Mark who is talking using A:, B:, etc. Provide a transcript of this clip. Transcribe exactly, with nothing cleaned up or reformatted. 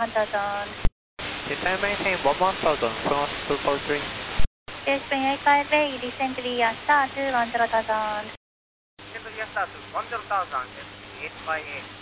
A: one thousand.
B: Descend maintain one one thousand, cross two four three.
A: Spring eight five eight, descend clear start one zero thousand.
C: Descend clear start one zero thousand, eight five eight.